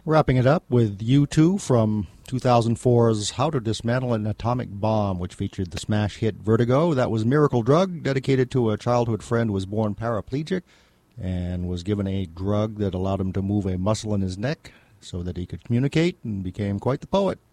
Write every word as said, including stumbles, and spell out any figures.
Wrapping it up with U two from two thousand four's How to Dismantle an Atomic Bomb, which featured the smash hit Vertigo. That was Miracle Drug, dedicated to a childhood friend who was born paraplegic and was given a drug that allowed him to move a muscle in his neck so that he could communicate and became quite the poet.